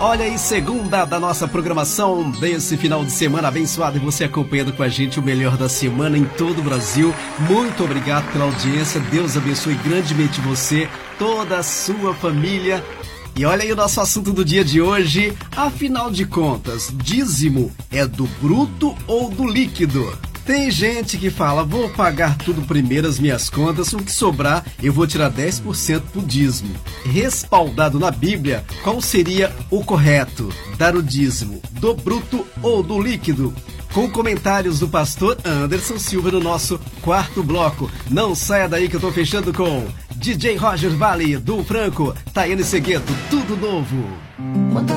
Olha aí, segunda da nossa programação desse final de semana abençoado, e você acompanhando com a gente o melhor da semana em todo o Brasil. Muito obrigado pela audiência, Deus abençoe grandemente você, toda a sua família. E olha aí o nosso assunto do dia de hoje. Afinal de contas, dízimo é do bruto ou do líquido? Tem gente que fala, vou pagar tudo primeiro as minhas contas, o que sobrar eu vou tirar 10% pro dízimo. Respaldado na Bíblia, qual seria o correto? Dar o dízimo do bruto ou do líquido? Com comentários do pastor Anderson Silva no nosso quarto bloco. Não saia daí que eu tô fechando com DJ Roger Vale, do Franco, Tayane Segueto, tudo novo.